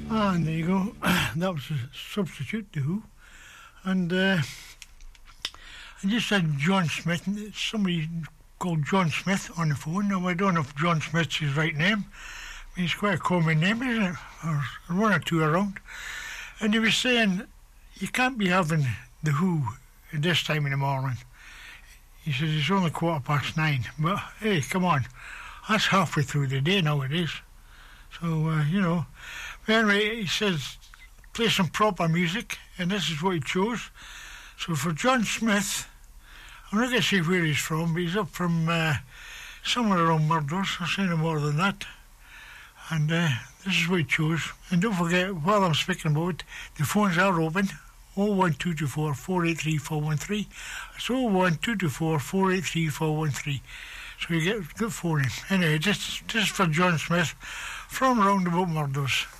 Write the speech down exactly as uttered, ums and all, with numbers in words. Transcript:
And there you go. That was a substitute, The Who. And uh, I just had John Smith, somebody called John Smith on the phone. Now, I don't know if John Smith's his right name. I mean, it's quite a common name, isn't it? Or one or two around. And he was saying, you can't be having The Who at this time in the morning. He says, it's only quarter past nine. But, hey, come on. That's halfway through the day nowadays. So, uh, you know. But anyway, he says, play some proper music, and this is what he chose. So for John Smith, I'm not going to say where he's from, but he's up from uh, somewhere around Murders. I'll say no more than that. And uh, this is what he chose. And don't forget, while I'm speaking about it, the phones are open. oh one two two four, four eight three, four one three. It's oh one two two four, four eight three, four one three. So you get good phoning. Anyway, this, this is for John Smith from Roundabout Murders.